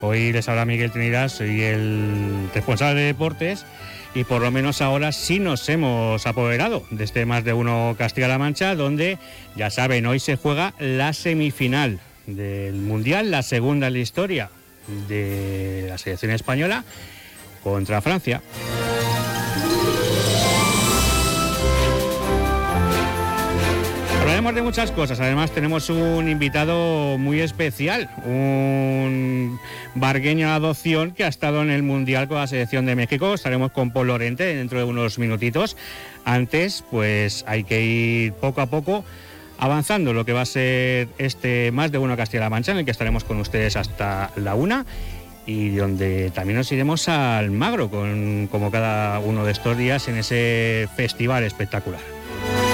Hoy les habla Miguel Trinidad, soy el responsable de deportes y por lo menos ahora sí nos hemos apoderado de este Más de Uno Castilla-La Mancha, donde, ya saben, hoy se juega la semifinal del Mundial, la segunda en la historia de la selección española contra Francia. Hablaremos de muchas cosas, además tenemos un invitado muy especial, un bargueño de adopción que ha estado en el Mundial con la selección de México. Estaremos con Paul Lorente dentro de unos minutitos. Antes, pues hay que ir poco a poco avanzando lo que va a ser este Más de Uno Castilla-La Mancha, en el que estaremos con ustedes hasta la 1 y donde también nos iremos al Magro, como cada uno de estos días en ese festival espectacular.